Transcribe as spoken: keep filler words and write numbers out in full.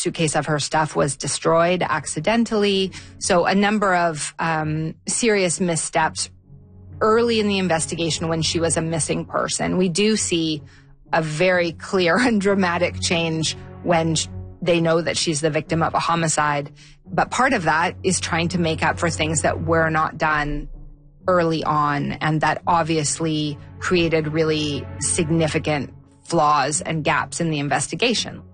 suitcase of her stuff was destroyed accidentally. So a number of um, serious missteps early in the investigation when she was a missing person. We do see a very clear and dramatic change when they know that she's the victim of a homicide. But part of that is trying to make up for things that were not done early on, and that obviously created really significant flaws and gaps in the investigation.